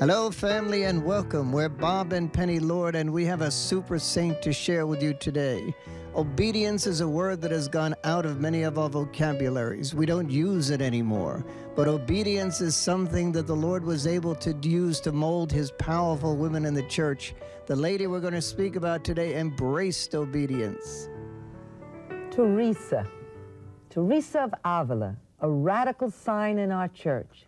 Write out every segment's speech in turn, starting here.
Hello, family, and welcome. We're Bob and Penny Lord, and we have a super saint to share with you today. Obedience is a word that has gone out of many of our vocabularies. We don't use it anymore. But obedience is something that the Lord was able to use to mold his powerful women in the church. The lady we're going to speak about today embraced obedience. Teresa of Avila, a radical sign in our church.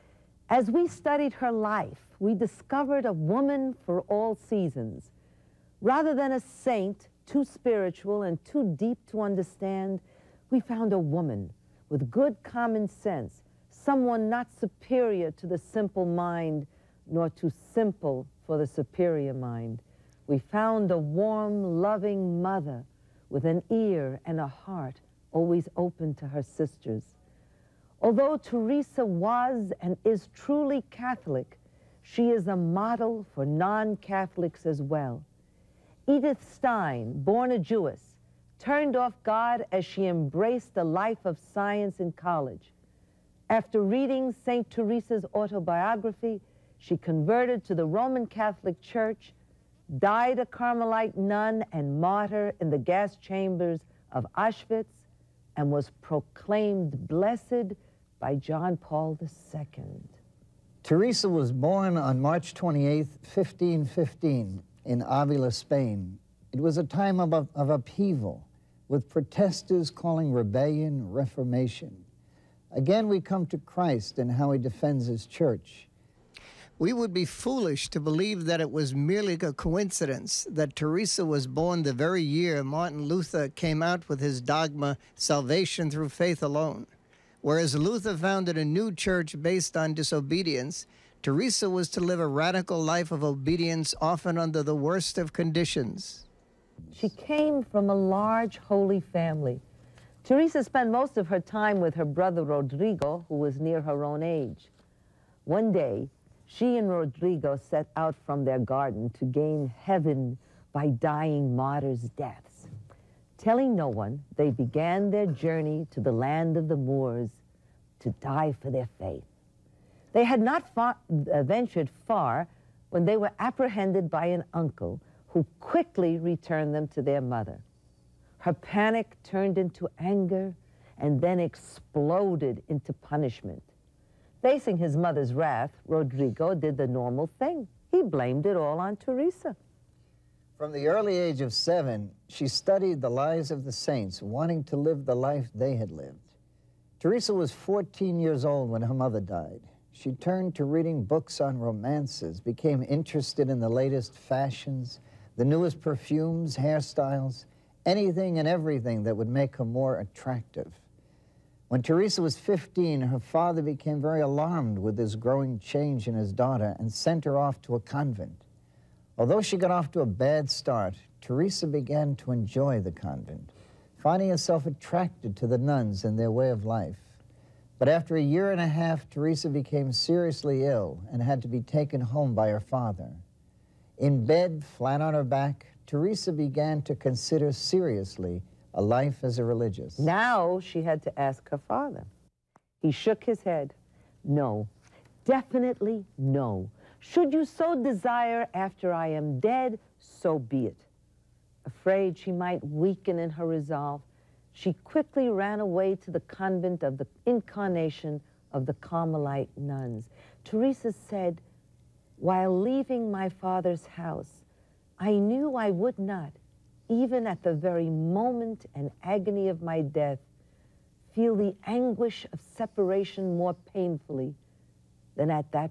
As we studied her life, we discovered a woman for all seasons. Rather than a saint, too spiritual and too deep to understand, we found a woman with good common sense, someone not superior to the simple mind, nor too simple for the superior mind. We found a warm, loving mother with an ear and a heart always open to her sisters. Although Teresa was and is truly Catholic, she is a model for non-Catholics as well. Edith Stein, born a Jewess, turned off God as she embraced the life of science in college. After reading St. Teresa's autobiography, she converted to the Roman Catholic Church, died a Carmelite nun and martyr in the gas chambers of Auschwitz, and was proclaimed blessed by John Paul II. Teresa was born on March 28, 1515, in Avila, Spain. It was a time of upheaval, with protesters calling rebellion reformation. Again, we come to Christ and how he defends his church. We would be foolish to believe that it was merely a coincidence that Teresa was born the very year Martin Luther came out with his dogma, salvation through faith alone. Whereas Luther founded a new church based on disobedience, Teresa was to live a radical life of obedience, often under the worst of conditions. She came from a large holy family. Teresa spent most of her time with her brother Rodrigo, who was near her own age. One day, she and Rodrigo set out from their garden to gain heaven by dying martyrs' deaths. Telling no one, they began their journey to the land of the Moors to die for their faith. They had not ventured far when they were apprehended by an uncle who quickly returned them to their mother. Her panic turned into anger and then exploded into punishment. Facing his mother's wrath, Rodrigo did the normal thing. He blamed it all on Teresa. From the early age of 7, she studied the lives of the saints, wanting to live the life they had lived. Teresa was 14 years old when her mother died. She turned to reading books on romances, became interested in the latest fashions, the newest perfumes, hairstyles, anything and everything that would make her more attractive. When Teresa was 15, her father became very alarmed with this growing change in his daughter and sent her off to a convent. Although she got off to a bad start, Teresa began to enjoy the convent, finding herself attracted to the nuns and their way of life. But after a year and a half, Teresa became seriously ill and had to be taken home by her father. In bed, flat on her back, Teresa began to consider seriously a life as a religious. Now she had to ask her father. He shook his head. No, definitely no. Should you so desire after I am dead, so be it. Afraid she might weaken in her resolve, she quickly ran away to the convent of the Incarnation of the Carmelite nuns. Teresa said, "While leaving my father's house, I knew I would not, even at the very moment and agony of my death, feel the anguish of separation more painfully than at that